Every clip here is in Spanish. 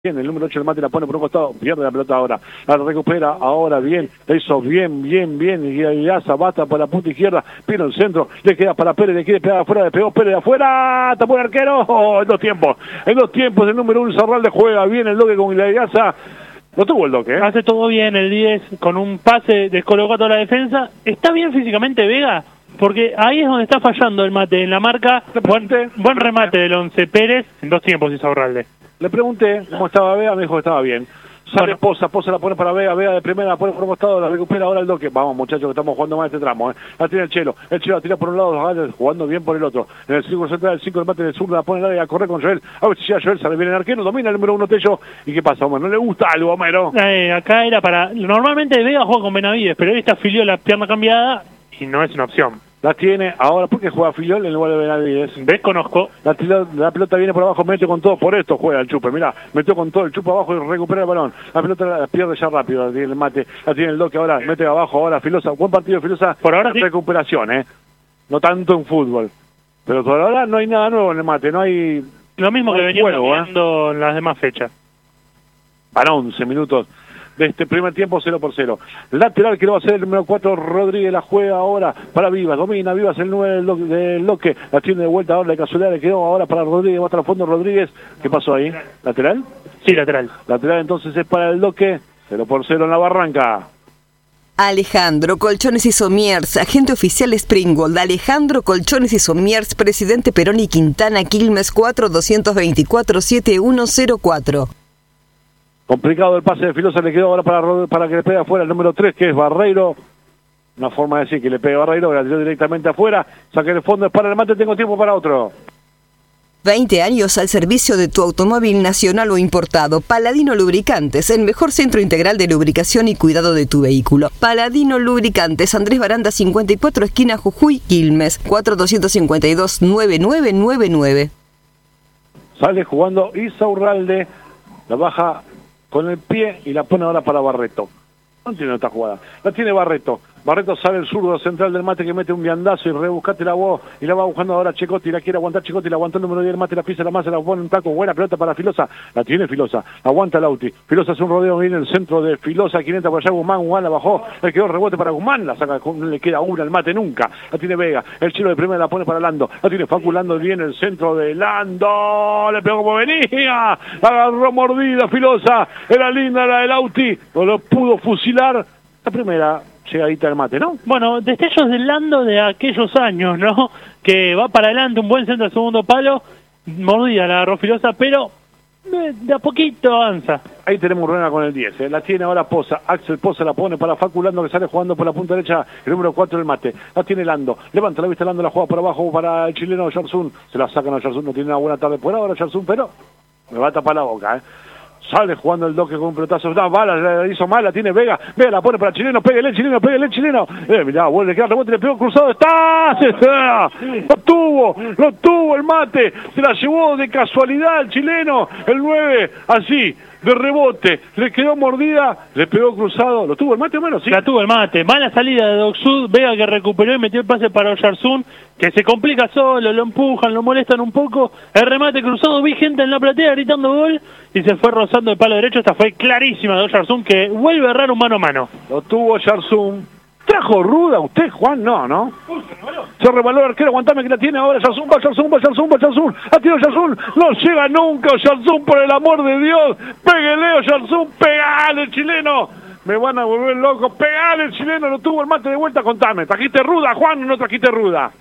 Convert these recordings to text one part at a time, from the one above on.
Bien, el número 8 del Mate la pone por un costado, pierde la pelota ahora, la recupera ahora bien, la hizo bien, y Asa bata por la punta izquierda, viene el centro, le queda para Pérez, le quiere pegar afuera, le pegó Pérez de afuera, tapó el arquero, en dos tiempos, el número 1 Zarralde juega bien el Doque con Asa, lo tuvo el Doque, Hace todo bien el 10, con un pase descolocó toda la defensa, está bien físicamente Vega, porque ahí es donde está fallando el Mate, en la marca, buen remate del 11 Pérez, en dos tiempos hizo Zarralde. Le pregunté cómo estaba Vega, me dijo que estaba bien. Sale Poza la pone para Vega de primera, la pone por un costado, la recupera ahora el Doque. Vamos muchachos, que estamos jugando más este tramo. La tiene el Chelo la tira por un lado, jugando bien por el otro. En el círculo central, el 5 del Mate del sur, la pone al área a correr con Joel. A ver si llega Joel, sale bien el arquero, domina el número 1 Tello. ¿Y qué pasa, Homero? ¿No le gusta algo, Homero? Acá era para... Normalmente Vega juega con Benavides, pero él está afilió la pierna cambiada y no es una opción. La tiene ahora, porque juega Filiol en lugar de Benavides. Desconozco. La pelota viene por abajo, mete con todo, por esto juega el Chupe, mirá, metió con todo el Chupe abajo y recupera el balón. La pelota la pierde ya rápido, la tiene el Mate, la tiene el Doque ahora, mete abajo ahora Filosa, buen partido de Filosa. Por ahora sí. Recuperación, no tanto en fútbol. Pero por ahora no hay nada nuevo en el Mate, no hay... Lo mismo que veníamos viendo en las demás fechas. Para 11 minutos de este primer tiempo, 0-0. Lateral que lo va a hacer el número 4, Rodríguez, la juega ahora para Vivas, domina Vivas el 9 del Doque, la tiene de vuelta ahora, de casualidad le quedó ahora para Rodríguez, va hasta el fondo Rodríguez, ¿qué pasó ahí? ¿Lateral? Sí, lateral. Lateral entonces es para el Doque, 0-0 en la Barranca. Alejandro Colchones y Somiers, agente oficial Springgold. Alejandro Colchones y Somiers, presidente Perón y Quintana, Quilmes 4-224-7104. Complicado el pase de Filosa, le quedó ahora para que le pegue afuera el número 3, que es Barreiro. Una forma de decir que le pegue Barreiro, que la tiró directamente afuera. Saque el fondo, es para el Mate, tengo tiempo para otro. 20 años al servicio de tu automóvil nacional o importado. Paladino Lubricantes, el mejor centro integral de lubricación y cuidado de tu vehículo. Paladino Lubricantes, Andrés Baranda 54, esquina Jujuy, Quilmes, 4252-9999. Sale jugando Isaurralde, la baja con el pie y la pone ahora para Barreto. No tiene otra jugada. La tiene Barreto. Barreto sale el zurdo central del Mate que mete un viandazo y rebuscate la voz. Y la va buscando ahora Checotti. La quiere aguantar Checotti. La aguantó el número 10 del Mate. La pisa la masa. La pone un taco. Buena pelota para Filosa. La tiene Filosa. Aguanta Lauti. Filosa hace un rodeo. Viene el centro de Filosa. 500 por allá. Guzmán la bajó. Le quedó rebote para Guzmán. La saca. No le queda una al Mate nunca. La tiene Vega. El Chilo de primera la pone para Lando. La tiene Facu Lando. Viene el centro de Lando. Le pegó como venía. Agarró mordida Filosa. Era linda la de Lauti. No lo pudo fusilar. La primera llegadita del Mate, ¿no? Bueno, destellos de Lando de aquellos años, ¿no? Que va para adelante, un buen centro al segundo palo, mordida la agarró Filosa, pero de a poquito avanza. Ahí tenemos Ruena con el 10, la tiene ahora Poza, Axel Poza la pone para Facu Lando que sale jugando por la punta derecha, el número 4 del Mate, la tiene Lando, levanta la vista Lando, la juega por abajo para el chileno Yarsun, se la sacan a Yarsun, no tiene una buena tarde por ahora Yarsun, pero me va a tapar la boca, Sale jugando el Doque con un pelotazo, da bala, la hizo mal, la tiene Vega la pone para el chileno, pégale el chileno. Mirá, vuelve a quedar rebote, le pegó cruzado, está, lo tuvo el Mate, se la llevó de casualidad el chileno, el 9, así, de rebote, le quedó mordida, le pegó cruzado, ¿lo tuvo el Mate o menos? Sí. La tuvo el Mate, mala salida de Docsud, Vega que recuperó y metió el pase para Oyarzún, que se complica solo, lo empujan, lo molestan un poco, el remate cruzado, vi gente en la platea gritando gol, y se fue rozando el palo derecho, esta fue clarísima de Oyarzún, que vuelve a errar un mano a mano. Lo tuvo Oyarzún. ¿Trajo ruda usted, Juan? No. Se rebaló el arquero, aguantame que la tiene ahora Oyarzún, va Oyarzún. Ha tirado Oyarzún, no llega nunca Oyarzún, por el amor de Dios. Péguele Oyarzún, pegale el chileno. Me van a volver loco, pegale el chileno, lo tuvo el Mate de vuelta, contame. ¿Trajiste ruda, Juan, o no trajiste ruda?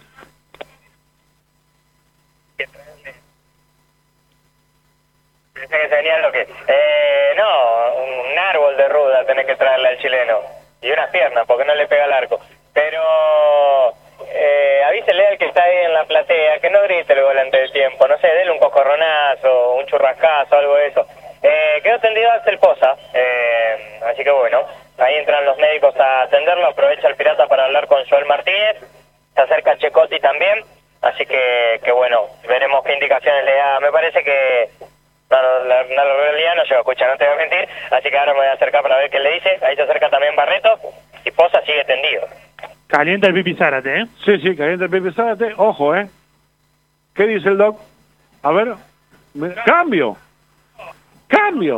Pensé que se venía lo que... no, un árbol de ruda tenés que traerle al chileno. Y unas piernas, porque no le pega al arco. Pero avísele al que está ahí en la platea, que no grite el gol antes del tiempo. No sé, dele un coscorronazo, un churrascazo, algo de eso. Quedó tendido Axel Poza, así que bueno, ahí entran los médicos a atenderlo. Aprovecha el Pirata para hablar con Joel Martínez. Se acerca Checotti también. Así que bueno, veremos qué indicaciones le da. Me parece que... No, la realidad no se lo escucha, no te voy a mentir, así que ahora me voy a acercar para ver qué le dice. Ahí se acerca también Barreto y Poza sigue tendido. Calienta el Pipi Zárate, Sí, calienta el Pipi Zárate, ojo, ¿Qué dice el doc? A ver, cambio. Cambio.